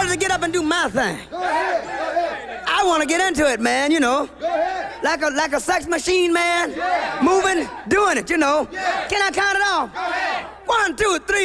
ready to get up and do my thing. I want to get into it, man, you know. Like a sex machine, man. Moving, doing it, you know. Can I count it off? 1, 2, 3.